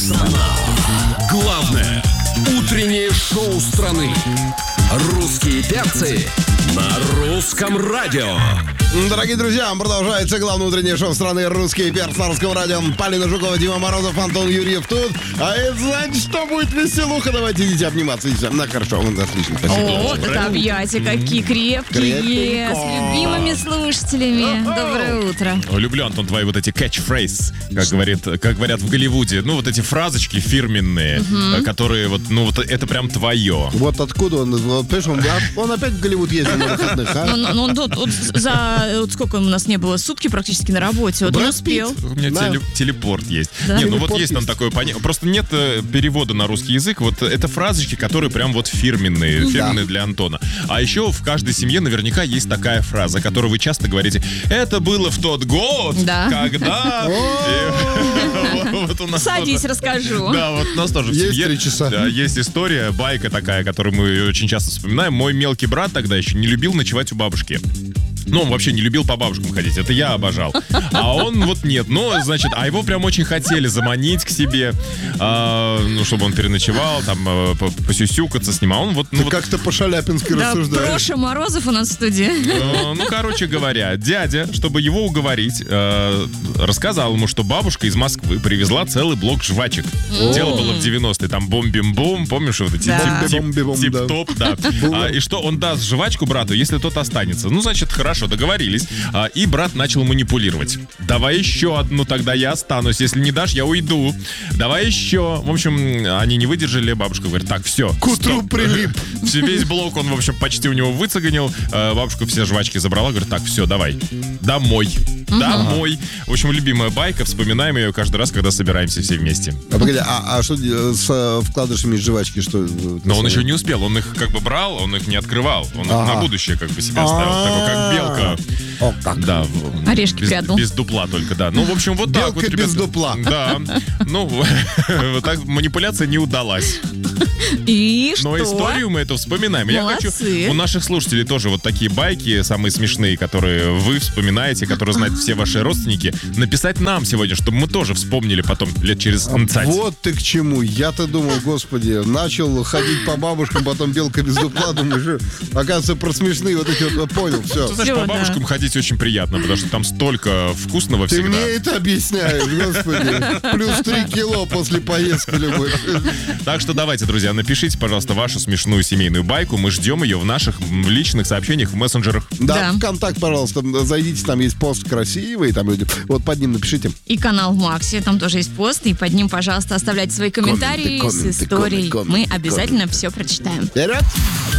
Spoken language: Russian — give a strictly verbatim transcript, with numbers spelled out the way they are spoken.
Страна. Главное утреннее шоу страны. Русские перцы на русском радио. Дорогие друзья, продолжается главное утреннее шоу страны «Русские перцы» на русском радио. Полина Жукова, Дима Морозов, Антон Юрьев тут. А это значит, что будет веселуха. Давайте идите обниматься. Идите. Ну, хорошо, отлично. Спасибо. О, это объятия какие крепкие. Крепкенько. С любимыми слушателями. Доброе утро. Люблю, Антон, твои вот эти catchphrase, как, говорит, как говорят в Голливуде. Ну, вот эти фразочки фирменные, угу. которые вот, ну, вот это прям твое. Вот откуда он, понимаешь, он, он опять в Голливуд ездил на выходных, а? Ну, ну, он тут вот за вот сколько у нас не было, сутки практически на работе, вот он успел. У меня Да. теле- телепорт есть. Да? Не, ну Телепорт вот есть там есть. такое понятие. Просто нет э, перевода на русский язык. Вот это фразочки, которые прям вот фирменные, фирменные для Антона. А еще в каждой семье наверняка есть такая фраза, которую вы часто говорите. Это было в тот год, Да. когда... И вот у нас Садись, тоже- расскажу. Да, вот у нас тоже в Есть семье, три часа. да, есть история, байка такая, которую мы очень часто вспоминаем. Мой мелкий брат тогда еще не любил ночевать у бабушки. Ну, он вообще не любил по бабушкам ходить, это я обожал. А он вот нет, ну, значит, а его прям очень хотели заманить к себе, а, ну, чтобы он переночевал, там, а, по- посюсюкаться с ним, а он вот... Ну, Ты вот, как-то по-шаляпински Да, рассуждаешь. Проша Морозов у нас в студии. э, ну, короче говоря, дядя, чтобы его уговорить, э, рассказал ему, что бабушка из Москвы привезла целый блок жвачек. Дело было в девяностые, там бом-бим-бом, помнишь, вот эти Да. тип- Бом-бим-бом, тип- да. тип-топ, да. А, и что он даст жвачку брату, если тот останется. Ну, значит, хорошо, договорились. А, и брат начал манипулировать. Давай еще одну, тогда я останусь. Если не дашь, я уйду. Давай еще. В общем, они не выдержали. Бабушка говорит, так, все. К утру стоп. прилип. Все, весь блок он, в общем, почти у него выцеганил. А, бабушка все жвачки забрала. Говорит, так, все, давай. Домой. Домой. В общем, любимая байка. Вспоминаем ее каждый раз, когда собираемся все вместе. А погоди, а, а что э, с э, вкладышами жвачки? Что, э, Но он ты еще не успел. Он их как бы брал, он их не открывал. Он их Ага. на будущее как бы себе оставил. Такой, как белка. О, как. Да. в- Орешки без, прятал. без дупла только, да. Ну, в общем, вот так Белка вот, без ребята. дупла. Да. Ну, вот так манипуляция не удалась. И Но что? историю мы эту вспоминаем. Я Молодцы. хочу у наших слушателей тоже вот такие байки, самые смешные, которые вы вспоминаете, которые знают все ваши родственники, написать нам сегодня, чтобы мы тоже вспомнили потом лет через двадцать. Вот ты к чему. Я-то думал, господи, начал ходить по бабушкам, потом белка без дупла, думаю, что, оказывается, про смешные вот эти вот, понял, все. Ты знаешь, Всё, по да. бабушкам ходить очень приятно, потому что там столько вкусного Ты всегда. мне это объясняешь, господи. Плюс три кило после поездки любой. Так что давайте, друзья, напишите, пожалуйста, вашу смешную семейную байку. Мы ждем ее в наших м, личных сообщениях в мессенджерах. Да, Да. ВКонтакт, пожалуйста, зайдите, там есть пост красивый, там люди, вот под ним напишите. И канал в Максе, там тоже есть пост, и под ним, пожалуйста, оставляйте свои комментарии Комменты, комменты, с историей. комменты, Мы комменты, обязательно комменты. все прочитаем. Вперед!